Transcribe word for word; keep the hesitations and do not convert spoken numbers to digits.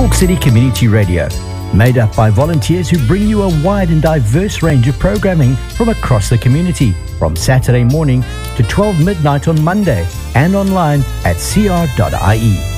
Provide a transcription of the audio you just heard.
Talk City Community Radio, made up by volunteers who bring you a wide and diverse range of programming from across the community, from Saturday morning to twelve midnight on Monday, and online at c r dot i e.